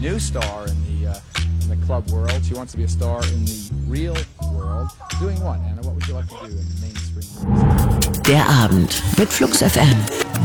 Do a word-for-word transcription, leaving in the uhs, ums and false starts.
new star in the uh, in the club world. She wants to be a star in the real world. Doing what, Anna? What would you like to do in mainstream music? Der Abend mit Flux F M.